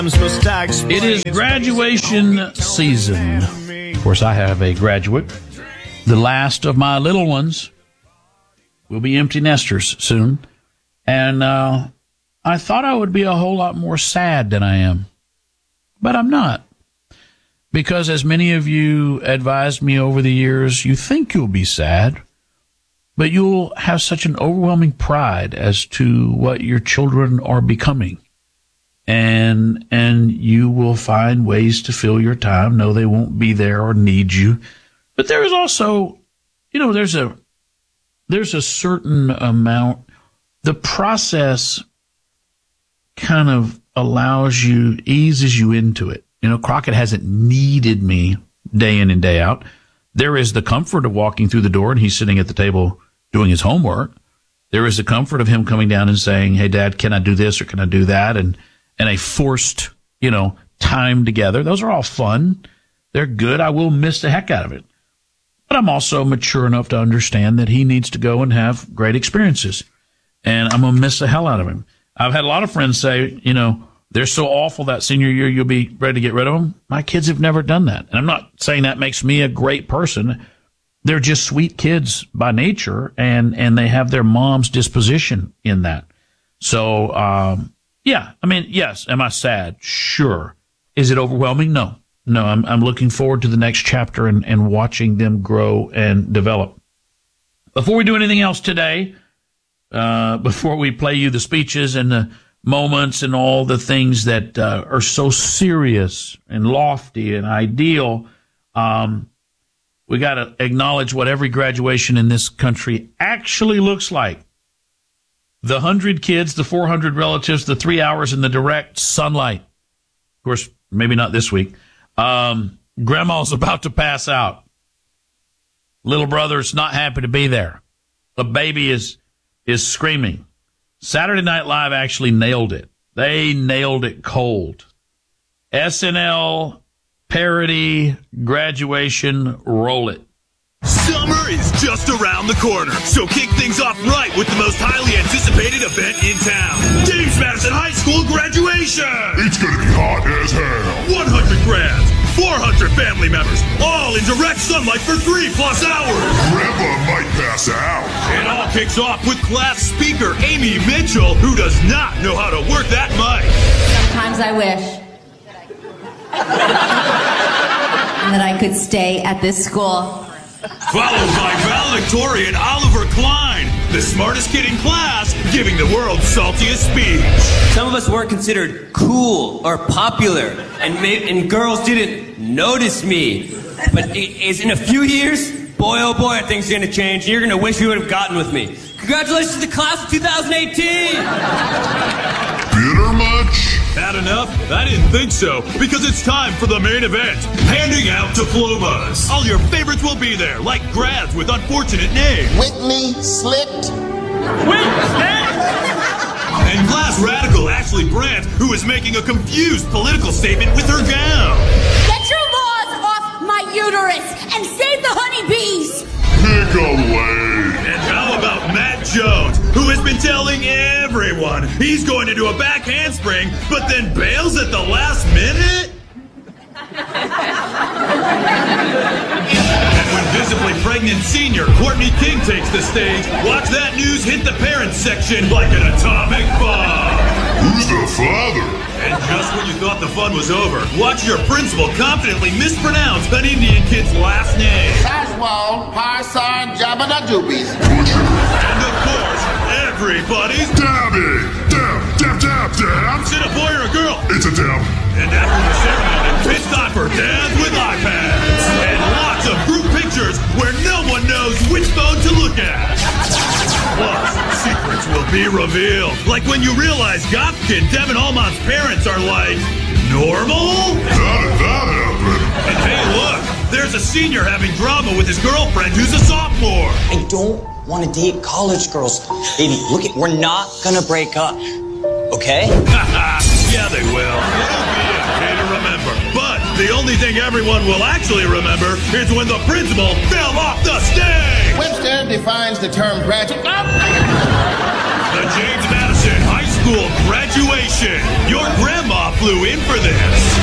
It is graduation season. Of course, I have a graduate. The last of my little ones will be empty nesters soon. And I thought I would be a whole lot more sad than I am. But I'm not. Because as many of you advised me over the years, you think you'll be sad, but you'll have such an overwhelming pride as to what your children are becoming. And you will find ways to fill your time. No, they won't be there or need you. But there is also, there's a certain amount. The process kind of eases you into it. Crockett hasn't needed me day in and day out. There is the comfort of walking through the door and he's sitting at the table doing his homework. There is the comfort of him coming down and saying, "Hey, Dad, can I do this or can I do that?" And a forced, time together. Those are all fun. They're good. I will miss the heck out of it. But I'm also mature enough to understand that he needs to go and have great experiences. And I'm going to miss the hell out of him. I've had a lot of friends say, they're so awful that senior year you'll be ready to get rid of them. My kids have never done that. And I'm not saying that makes me a great person. They're just sweet kids by nature, and they have their mom's disposition in that. So, yes. Am I sad? Sure. Is it overwhelming? No. I'm looking forward to the next chapter and watching them grow and develop. Before we do anything else today, before we play you the speeches and the moments and all the things that are so serious and lofty and ideal, we got to acknowledge what every graduation in this country actually looks like. The 100 kids, the 400 relatives, the 3 hours in the direct sunlight. Of course, maybe not this week. Grandma's about to pass out. Little brother's not happy to be there. The baby is screaming. Saturday Night Live actually nailed it. They nailed it cold. SNL, parody, graduation, roll it. Summer is just around the corner, so kick things off right with the most highly anticipated event in town. James Madison High School graduation! It's gonna be hot as hell. 100 grads, 400 family members, all in direct sunlight for 3+ hours. Grandpa might pass out. It all kicks off with class speaker Amy Mitchell, who does not know how to work that mic. Sometimes I wish that I could stay at this school. Followed by valedictorian Oliver Klein, the smartest kid in class, giving the world's saltiest speech. Some of us weren't considered cool or popular, and girls didn't notice me. But in a few years, boy oh boy, are things going to change, and you're going to wish you would have gotten with me. Congratulations to the class of 2018! Bitter much? Had enough? I didn't think so, because it's time for the main event, handing out diplomas. All your favorites will be there, like grads with unfortunate names. Whitney Slicked. And class radical Ashley Brandt, who is making a confused political statement with her gown. Get your laws off my uterus and save the honeybees. Pick a lane. And how about Matt Jones, who has been telling everyone he's going to do a back handspring, but then bails at the last minute? And when visibly pregnant senior Courtney King takes the stage, watch that news hit the parents section like an atomic bomb. Who's the father? And just when you thought the fun was over, watch your principal confidently mispronounce an Indian kid's last name. Saswal, Parsar, Jabba Doobies. And of course, everybody's Dabby! Dab! Is it a boy or a girl? It's a dab. And after the ceremony, it's time for dads with iPads. And lots of group pictures where no one knows which phone to look at. Plus, secrets will be revealed. Like when you realize goth kid Devin Allmon's parents are like, normal? How did that happen? And hey, look, there's a senior having drama with his girlfriend who's a sophomore. I don't want to date college girls. Baby, look, we're not gonna break up, okay? Yeah, they will. It'll be okay to remember. But the only thing everyone will actually remember is when the principal fell off the stage. Webster defines the term graduate. The James Madison High School Graduation. Your grandma flew in for this.